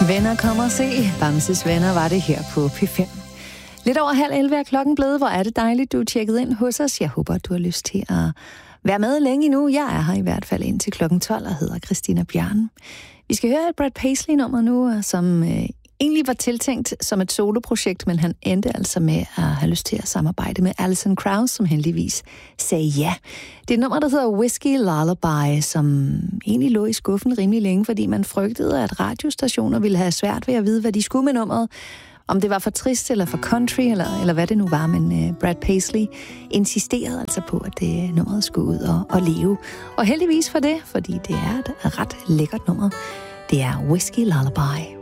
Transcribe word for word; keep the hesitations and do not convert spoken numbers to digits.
Venner, kom og se. Bamses Venner var det her på P fem. Lidt over halv elleve er klokken blevet. Hvor er det dejligt, du er tjekket ind hos os. Jeg håber, du har lyst til at være med længe endnu. Jeg er her i hvert fald indtil klokken tolv og hedder Christina Bjørn. Vi skal høre et Brad Paisley-nummer nu, som øh, egentlig var tiltænkt som et soloprojekt, men han endte altså med at have lyst til at samarbejde med Alison Krauss, som heldigvis sagde ja. Det er et nummer, der hedder Whiskey Lullaby, som egentlig lå i skuffen rimelig længe, fordi man frygtede, at radiostationer ville have svært ved at vide, hvad de skulle med nummeret. Om det var for trist, eller for country, eller, eller hvad det nu var, men uh, Brad Paisley insisterede altså på, at det nummeret skulle ud og, og leve. Og heldigvis for det, fordi det er et ret lækkert nummer. Det er Whiskey Lullaby.